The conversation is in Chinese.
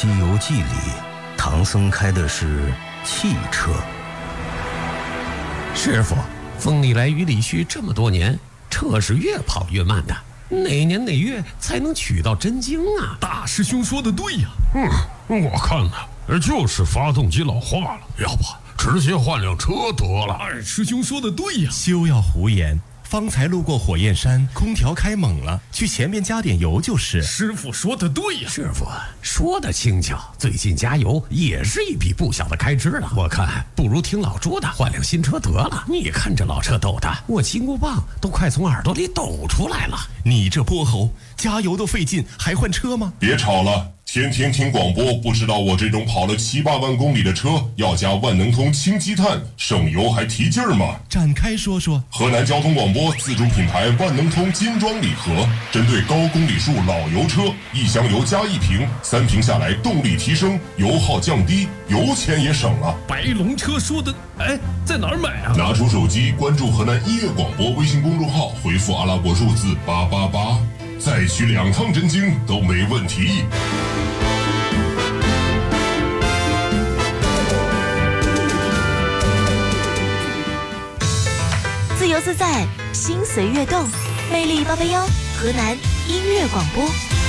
西游记》里，唐僧开的是汽车。 师傅，风里来雨里去这么多年，车是越跑越慢的，哪年哪月才能取到真经啊？ 大师兄说的对呀。我看呢，就是发动机老化了，要不直接换辆车得了。二师兄说的对呀。 休要胡言，方才路过火焰山，空调开猛了，去前面加点油就是。 师傅说的对呀。 师傅说的轻巧，最近加油也是一笔不小的开支了。我看不如听老朱的，换辆新车得了。你看这老车抖的，我金箍棒都快从耳朵里抖出来了。 你这泼猴，加油都费劲，还换车吗？ 别吵了，天天听广播，不知道我这种跑了7、8万公里的车要加万能通氢积碳，省油还提劲儿吗？ 展开说说。 河南交通广播自主品牌万能通金装礼盒，针对高公里数老油车，1箱油加1瓶，3瓶下来动力提升，油耗降低，油钱也省了。 白龙车说的，在哪儿买啊？ 拿出手机关注河南音乐广播微信公众号，回复阿拉伯数字888，再取2趟真经都没问题。 自由自在，心随悦动，魅力881，河南音乐广播。